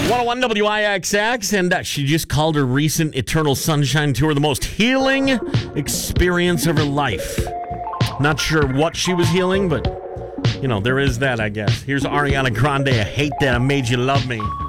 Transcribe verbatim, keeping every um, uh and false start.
one oh one W I X X, and uh, she just called her recent Eternal Sunshine Tour the most healing experience of her life. Not sure what she was healing, but, you know, there is that, I guess. Here's Ariana Grande, I Hate That I Made You Love Me.